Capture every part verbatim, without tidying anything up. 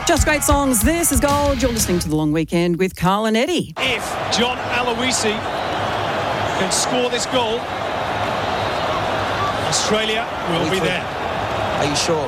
Just great songs. This is Gold. You're listening to The Long Weekend with Carl and Eddie. If John Aloisi can score this goal, Australia will be there. Are you sure?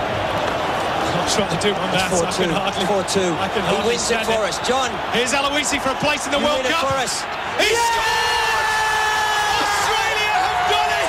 I'm trying to do my maths. I can hardly. four two. I can He hardly wins it stand for it. us. John. Here's Aloisi for a place in the You World win it Cup. for us. He scored! Australia have done it!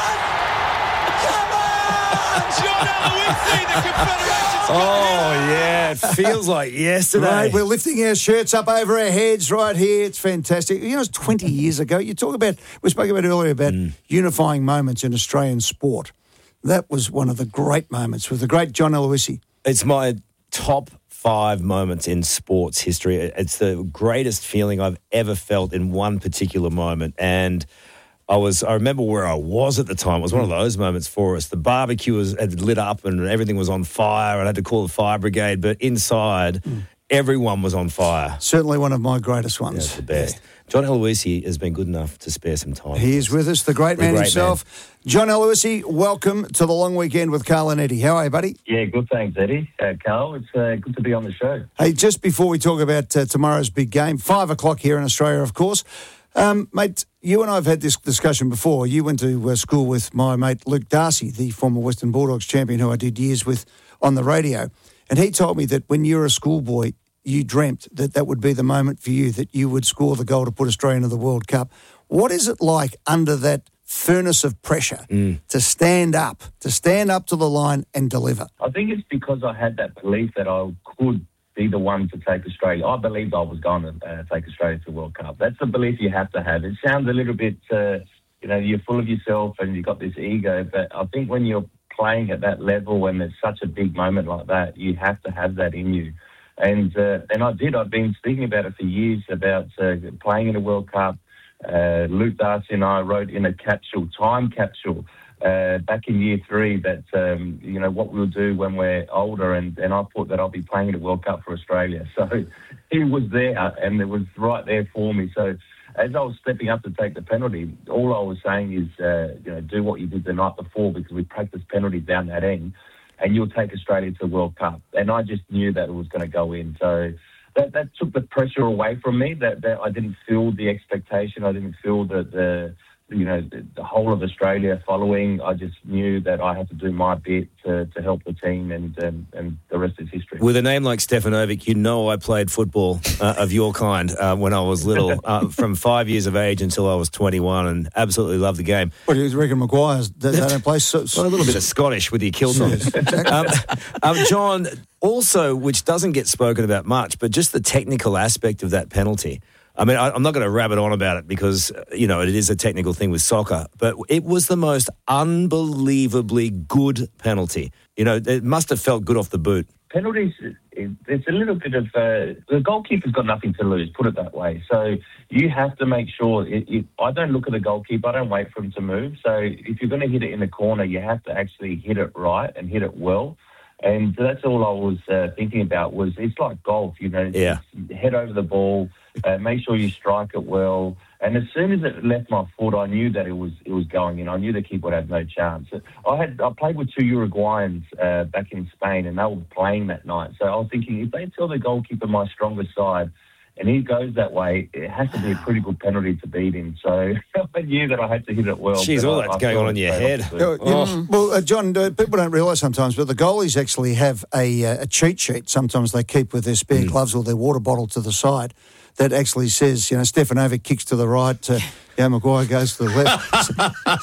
Come on! John Aloisi, the Confederations Cup Oh, hero. yeah, it feels like yesterday. Right, we're lifting our shirts up over our heads right here. It's fantastic. You know, it's twenty years ago. You talk about, we spoke about earlier about Mm. unifying moments in Australian sport. That was one of the great moments with the great John Aloisi. It's my top five moments in sports history. It's the greatest feeling I've ever felt in one particular moment. And I was, I remember where I was at the time. It was one of those moments for us. The barbecue was, had lit up and everything was on fire. I had to call the fire brigade, but inside, mm. everyone was on fire. Certainly one of my greatest ones. Yeah, it's the best. Yeah. John Aloisi has been good enough to spare some time. He is with us, the great the man great himself. Man. John Aloisi, welcome to the Long Weekend with Carl and Eddie. How are you, buddy? Yeah, good, thanks, Eddie. Uh, Carl, it's uh, good to be on the show. Hey, just before we talk about uh, tomorrow's big game, five o'clock here in Australia, of course. Um, mate, you and I have had this discussion before. You went to uh, school with my mate Luke Darcy, the former Western Bulldogs champion who I did years with on the radio. And he told me that when you were a schoolboy, you dreamt that that would be the moment for you, that you would score the goal to put Australia into the World Cup. What is it like under that furnace of pressure mm. to stand up, to stand up to the line and deliver? I think it's because I had that belief that I could be the one to take Australia. I believed I was going to uh, take Australia to the World Cup. That's the belief you have to have. It sounds a little bit, uh, you know, you're full of yourself and you've got this ego, but I think when you're playing at that level, when there's such a big moment like that, you have to have that in you. And uh, and I did. I've been speaking about it for years, about uh, playing in a World Cup. Uh, Luke Darcy and I wrote in a capsule, time capsule, uh, back in year three that, um, you know, what we'll do when we're older. And, and I thought that I'll be playing in a World Cup for Australia. So he was there and it was right there for me. So as I was stepping up to take the penalty, all I was saying is, uh, you know, do what you did the night before, because we practiced penalties down that end. And you'll take Australia to the World Cup. And I just knew that it was going to go in. So that, that took the pressure away from me, that, that I didn't feel the expectation. I didn't feel the, the you know, the, the whole of Australia following. I just knew that I had to do my bit to, to help the team, and, and and the rest is history. With a name like Stefanovic, you know I played football uh, of your kind uh, when I was little, uh, from five years of age until I was twenty-one, and absolutely loved the game. What, do you reckon Maguire's, they, they don't play so, so well, a little bit of Scottish with your kilt on. um, um, John, also, which doesn't get spoken about much, but just the technical aspect of that penalty. I mean, I, I'm not going to rabbit on about it because, you know, it is a technical thing with soccer, but it was the most unbelievably good penalty. You know, it must have felt good off the boot. Penalties, it's a little bit of, uh, the goalkeeper's got nothing to lose, put it that way. So you have to make sure, it, it, I don't look at the goalkeeper, I don't wait for him to move. So if you're going to hit it in the corner, you have to actually hit it right and hit it well. And that's all I was uh, thinking about was, it's like golf, you know, yeah. head over the ball, uh, make sure you strike it well. And as soon as it left my foot, I knew that it was it was going in. I knew the keeper would have no chance. I had I played with two Uruguayans uh, back in Spain, and they were playing that night. So I was thinking, if they tell the goalkeeper my stronger side, and he goes that way, it has to be a pretty good penalty to beat him. So I knew that I had to hit it well. Jeez, all I, that's I going on in your head. Oh, oh. Well, uh, John, uh, people don't realise sometimes, but the goalies actually have a, uh, a cheat sheet. Sometimes they keep with their spare mm. gloves or their water bottle to the side that actually says, you know, Stefanovic kicks to the right, uh, yeah, Maguire goes to the left.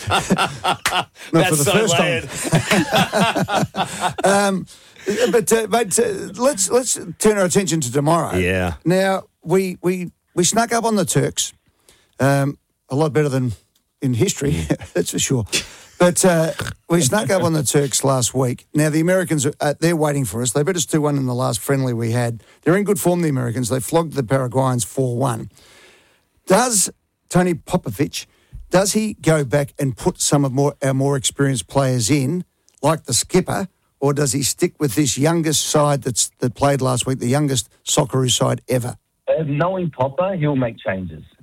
Not That's for the so first layered. time. um, but uh, but uh, let's let's turn our attention to tomorrow. Yeah. Now we we we snuck up on the Turks, um, a lot better than in history, that's for sure. But uh, we snuck up on the Turks last week. Now, the Americans, are, uh, they're waiting for us. They beat us two one in the last friendly we had. They're in good form, the Americans. They flogged the Paraguayans four one. Does Tony Popovic, does he go back and put some of more, our more experienced players in, like the skipper, or does he stick with this youngest side that's that played last week, the youngest Socceroo side ever? Uh, knowing Popper, he'll make changes.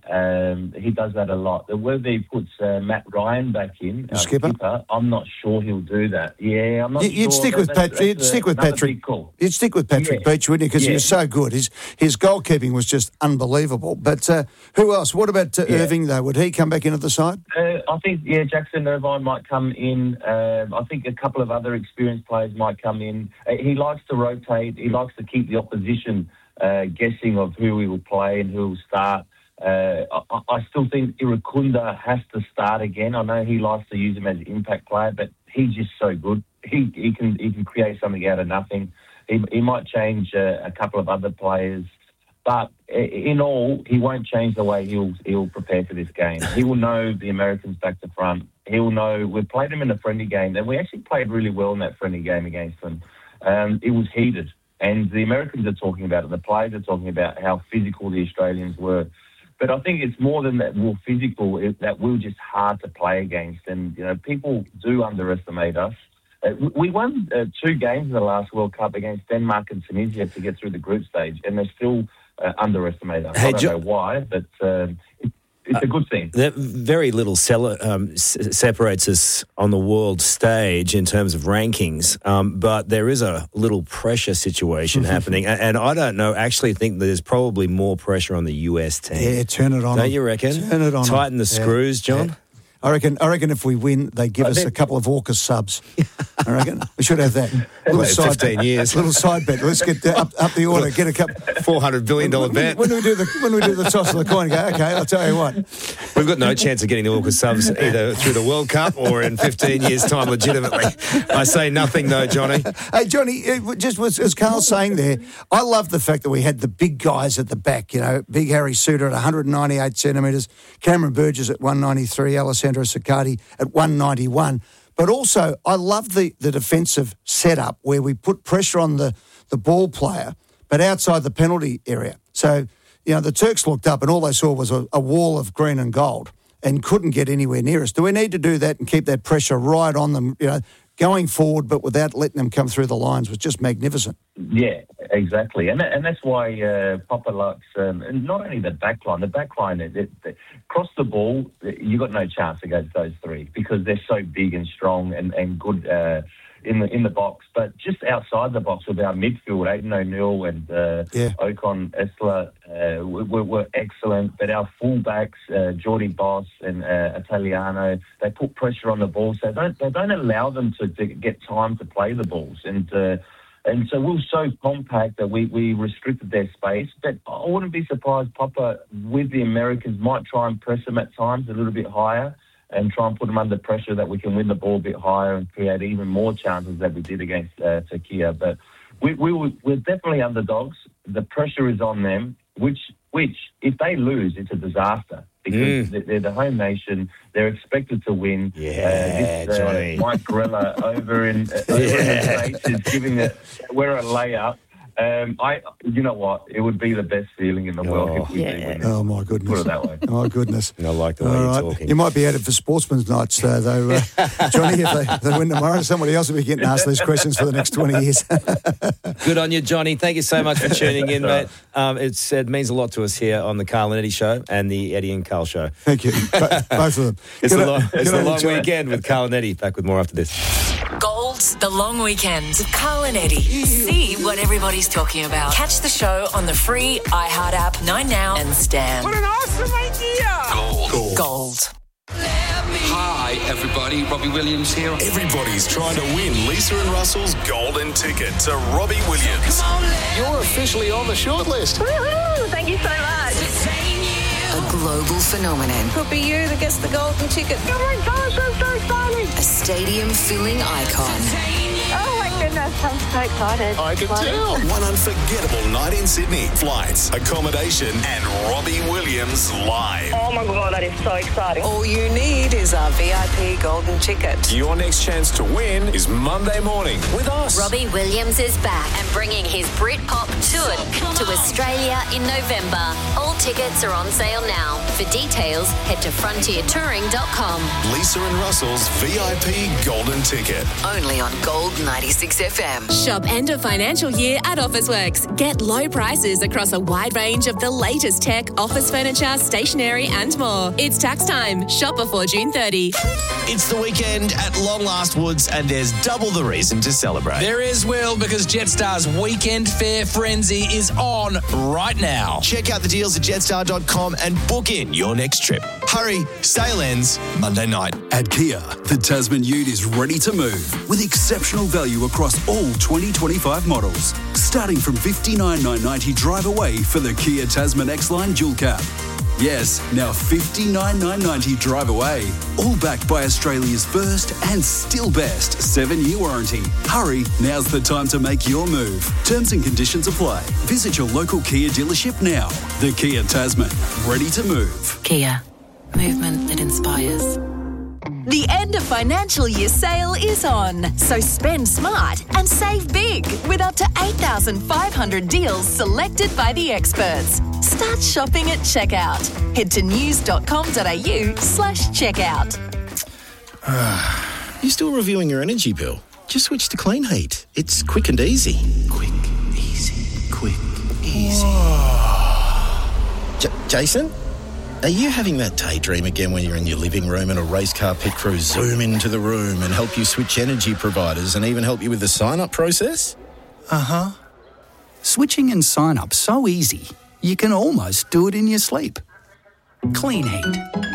Um, he does that a lot. Whether he puts uh, Matt Ryan back in, uh, skipper? skipper, I'm not sure he'll do that. Yeah, I'm not You- sure. You'd stick That- with that's- Patrick. You'd that's stick with another Patrick. big call. You'd stick with Patrick Yeah. Beach, wouldn't you? Because he Yeah. was so good. His his goalkeeping was just unbelievable. But uh, who else? What about uh, Yeah. Irving though? Would he come back into the side? Uh, I think, yeah, Jackson Irvine might come in. Um, I think a couple of other experienced players might come in. Uh, he likes to rotate. He likes to keep the opposition uh, guessing of who he will play and who will start. Uh, I, I still think Irukunda has to start again. I know he likes to use him as an impact player, but he's just so good. He he can he can create something out of nothing. He, he might change uh, a couple of other players, but in all, he won't change the way he'll he'll prepare for this game. He will know the Americans back to front. He will know we've played him in a friendly game, and we actually played really well in that friendly game against them. Um, it was heated, and the Americans are talking about it. The players are talking about how physical the Australians were. But I think it's more than that. We're physical. It, that we're just hard to play against, and you know people do underestimate us. Uh, we won uh, two games in the last World Cup against Denmark and Tunisia to get through the group stage, and they still uh, underestimate us. Hey, I don't Jo- know why, but um, it, it's a good thing. That very little sell- um, s- separates us on the world stage in terms of rankings, um, but there is a little pressure situation happening, and, and I don't know. Actually, think there's probably more pressure on the U S team. Yeah, turn it on. Don't them. you reckon? Turn it on. Tighten them. the Yeah. screws, John. Yeah. I reckon. I reckon if we win, they give I us think- a couple of Orcas subs. I reckon we should have that. Little Wait, side fifteen bet. years. Little side bet. Let's get uh, up, up the order. Get a couple. Four hundred billion dollar when, bet. when we do the when we do the toss of the coin, go okay. I'll tell you what. We've got no chance of getting the Orca subs either through the World Cup or in fifteen years' time, legitimately. I say nothing, though, Johnny. Hey, Johnny, it just was, as Carl's saying there, I love the fact that we had the big guys at the back, you know, Big Harry Suter at one hundred ninety-eight centimetres, Cameron Burgess at one ninety-three, Alessandro Siccardi at one ninety-one. But also, I love the, the defensive setup where we put pressure on the, the ball player, but outside the penalty area. So, you know, the Turks looked up and all they saw was a, a wall of green and gold and couldn't get anywhere near us. Do we need to do that and keep that pressure right on them, you know, going forward, but without letting them come through the lines was just magnificent. Yeah, exactly, and that, and that's why uh, Papa Lux, um, and not only the back line, the back line, it, it, it, cross the ball, you got no chance against those three because they're so big and strong and and good uh, in the in the box. But just outside the box with our midfield, Aidan O'Neill and uh, Yeah. Ocon Esler uh, were, were excellent. But our fullbacks, uh, Jordi Boss and uh, Italiano, they put pressure on the ball, so they don't they don't allow them to, to get time to play the balls and. Uh, And so we were so compact that we, we restricted their space. But I wouldn't be surprised Papa, with the Americans, might try and press them at times a little bit higher and try and put them under pressure that we can win the ball a bit higher and create even more chances that we did against uh, Turkey. But we, we were, we're definitely underdogs. The pressure is on them, which, which if they lose, it's a disaster. Because Mm. they're the home nation, they're expected to win. Yeah, this, Johnny. Mike Grella over in, uh, over in the States is giving it, we're a layup. Um, I, you know what? It would be the best feeling in the world if we do win. Oh, my goodness. Put it that way. Oh, goodness. I like the way All you're right. talking. You might be headed for sportsman's nights, uh, though, uh, Johnny, if they, if they win tomorrow. Somebody else will be getting asked these questions for the next twenty years. Good on you, Johnny. Thank you so much for tuning in, mate. Um, it's, it means a lot to us here on the Carl and Eddie Show and the Eddie and Carl Show. Thank you. Bo- Both of them. It's Good the on- long, it's good the on you, long Johnny. weekend with Carl and Eddie. Back with more after this. Gold's The Long Weekend with Carl and Eddie. See what everybody's talking about. Catch the show on the free iHeart app, Nine Now and Stan. What an awesome idea! Gold. Gold. Hi, everybody. Robbie Williams here. Everybody's trying to win Lisa and Russell's golden ticket to Robbie Williams. You're officially on the shortlist. Woohoo! Thank you so much. A global phenomenon. Could be you that gets the golden ticket. Oh my gosh, I'm so excited. A stadium-filling icon. Oh my goodness, I'm so excited. I can tell. One unforgettable night in Sydney. Flights, accommodation, and Robbie Williams live. Oh my god, that is so exciting. All you need is a V I P golden ticket. Your next chance to win is Monday morning with us. Robbie Williams is back and bringing his Britpop tour to Australia in November. All tickets are on sale now. For details, head to frontier touring dot com. Lisa and Russell's V I P golden ticket. Only on Gold ninety-six F M. Shop end of financial year at Officeworks. Get low prices across a wide range of the latest tech, office furniture, stationery and more. It's tax time. Shop before June thirtieth. It's the weekend at Long Last Woods and there's double the reason to celebrate. There is, Will, because Jetstar's Weekend Fair Frenzy is on right now. Check out the deals at jetstar dot com and book in your next trip. Hurry, sale ends Monday night. At Kia, the Tasman Ute is ready to move with exceptional value across all twenty twenty-five models. Starting from fifty-nine thousand nine hundred ninety drive away for the Kia Tasman X-Line Dual Cab. Yes, now fifty-nine thousand nine hundred ninety drive away. All backed by Australia's first and still best seven-year warranty. Hurry, now's the time to make your move. Terms and conditions apply. Visit your local Kia dealership now. The Kia Tasman, ready to move. Kia, movement that inspires. The end of financial year sale is on, so spend smart and save big with up to eight thousand five hundred deals selected by the experts. Start shopping at checkout. Head to news.com.au slash checkout. You still reviewing your energy bill? Just switch to Clean Heat. It's quick and easy. Quick, easy, quick, easy. J- Jason? Are you having that daydream again when you're in your living room and a race car pit crew zoom into the room and help you switch energy providers and even help you with the sign-up process? Uh-huh. Switching and sign-up so easy, you can almost do it in your sleep. Clean Heat.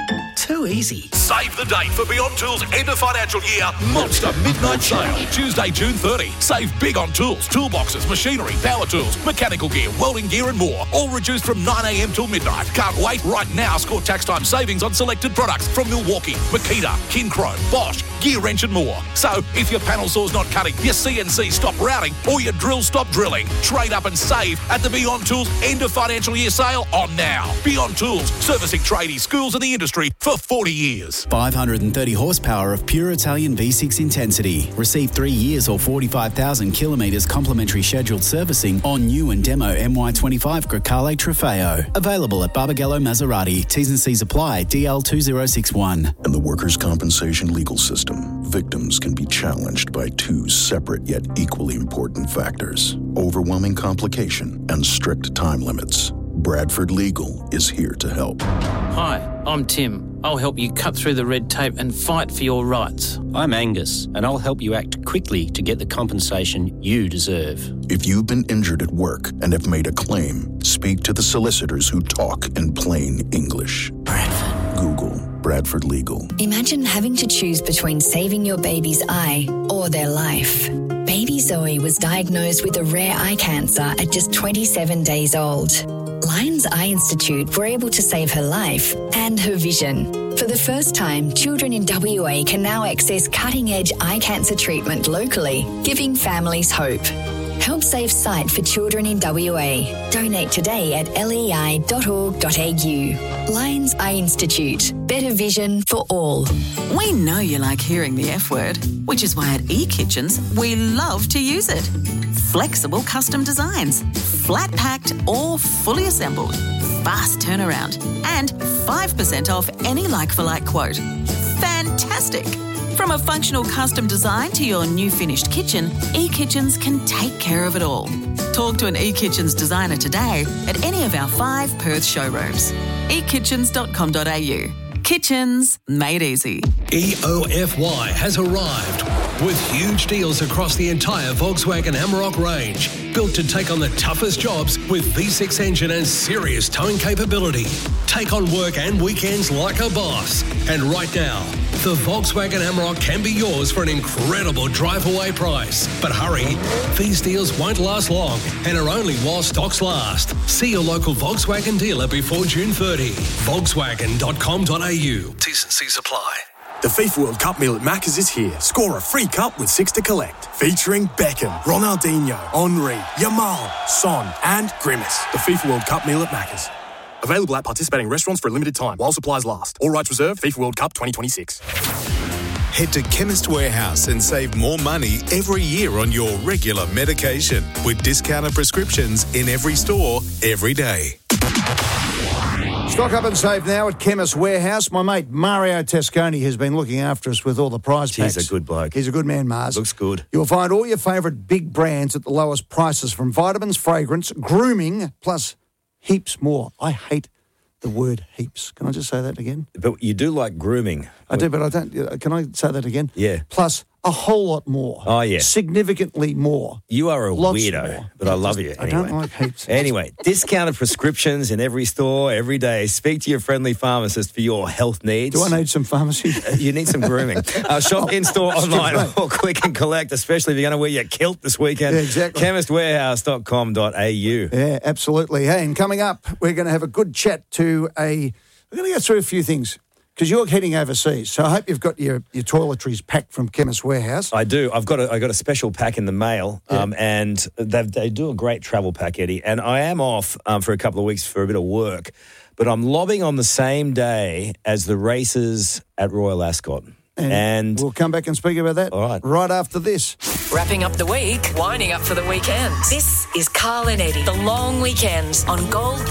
Too easy. Save the date for Beyond Tools end of financial year Monster Midnight Sale. Tuesday, June thirtieth. Save big on tools, toolboxes, machinery, power tools, mechanical gear, welding gear and more. All reduced from nine a.m. till midnight. Can't wait. Right now, score tax time savings on selected products from Milwaukee, Makita, Kincro, Bosch, Gear Wrench and more. So, if your panel saw's not cutting, your C N C stop routing, or your drill stop drilling, trade up and save at the Beyond Tools end of financial year sale on now. Beyond Tools, servicing tradies, schools and the industry for forty years. five hundred thirty horsepower of pure Italian V six intensity. Receive three years or forty-five thousand kilometres complimentary scheduled servicing on new and demo M Y twenty-five Grecale Trofeo. Available at Barbagallo Maserati. T's and C's apply. D L two zero six one. In the workers' compensation legal system, victims can be challenged by two separate yet equally important factors: overwhelming complication and strict time limits. Bradford Legal is here to help. Hi, I'm Tim. I'll help you cut through the red tape and fight for your rights. I'm Angus, and I'll help you act quickly to get the compensation you deserve. If you've been injured at work and have made a claim, speak to the solicitors who talk in plain English. Bradford. Google Bradford Legal. Imagine having to choose between saving your baby's eye or their life. Baby Zoe was diagnosed with a rare eye cancer at just twenty-seven days old. Lions Eye Institute were able to save her life and her vision. For the first time, children in W A can now access cutting-edge eye cancer treatment locally, giving families hope. Help save sight for children in W A. Donate today at l e i dot org dot a u. Lions Eye Institute. Better vision for all. We know you like hearing the F word, which is why at eKitchens, we love to use it. Flexible custom designs, flat packed or fully assembled, fast turnaround, and five percent off any like-for-like quote. Fantastic! From a functional custom design to your new finished kitchen, eKitchens can take care of it all. Talk to an eKitchens designer today at any of our five Perth showrooms. e kitchens dot com dot a u. Kitchens made easy. E O F Y has arrived with huge deals across the entire Volkswagen Amarok range. Built to take on the toughest jobs with V six engine and serious towing capability. Take on work and weekends like a boss. And right now, the Volkswagen Amarok can be yours for an incredible drive-away price. But hurry, these deals won't last long and are only while stocks last. See your local Volkswagen dealer before June thirtieth. Volkswagen dot com dot a u. T's and C's apply. The FIFA World Cup meal at Macca's is here. Score a free cup with six to collect. Featuring Beckham, Ronaldinho, Henry, Yamal, Son and Grimace. The FIFA World Cup meal at Macca's. Available at participating restaurants for a limited time while supplies last. All rights reserved. FIFA World Cup twenty twenty-six. Head to Chemist Warehouse and save more money every year on your regular medication with discounted prescriptions in every store, every day. Stock up and save now at Chemist Warehouse. My mate Mario Tesconi has been looking after us with all the prize packs. He's a good bloke. He's a good man, Mars. Looks good. You'll find all your favourite big brands at the lowest prices, from vitamins, fragrance, grooming, plus heaps more. I hate the word heaps. Can I just say that again? But you do like grooming. I do, but I don't. Can I say that again? Yeah. Plus a whole lot more. Oh, yeah. Significantly more. You are a Lots weirdo, more. but I love you anyway. I don't like heaps. Anyway, discounted prescriptions in every store, every day. Speak to your friendly pharmacist for your health needs. Do I need some pharmacy? You need some grooming. Uh, shop in-store, online, or click and collect, especially if you're going to wear your kilt this weekend. Yeah, exactly. chemist warehouse dot com dot a u. Yeah, absolutely. Hey, and coming up, we're going to have a good chat to a... We're going to go through a few things, because you're heading overseas. So I hope you've got your, your toiletries packed from Chemist Warehouse. I do. I've got a, I got a special pack in the mail, yeah. um, and they they do a great travel pack, Eddie. And I am off um, for a couple of weeks for a bit of work, but I'm lobbing on the same day as the races at Royal Ascot. And, and we'll come back and speak about that all right. right after this. Wrapping up the week, winding up for the weekend. This is Carl and Eddie, the long weekend on Gold